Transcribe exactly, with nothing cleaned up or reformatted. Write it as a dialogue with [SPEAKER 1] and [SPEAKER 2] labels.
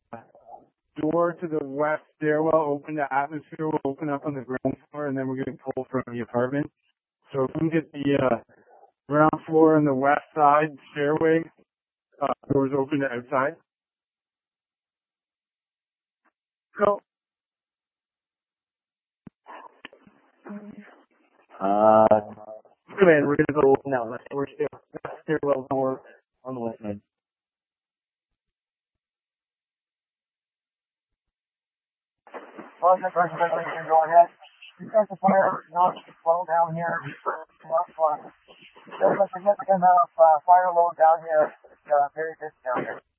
[SPEAKER 1] door to the west stairwell open, the atmosphere will open up on the ground floor, and then we're getting pulled from the apartment. So if we can get the uh, ground floor and the west side stairway uh, doors open to outside. Go.
[SPEAKER 2] Uh, man, we're gonna go now. Let's we're still stairwell door on the west side. Well, that's right, that's right, you can go ahead. You got the fire not flow down here. Not fun. There's a significant amount of uh, fire load down here. Uh, very good down here.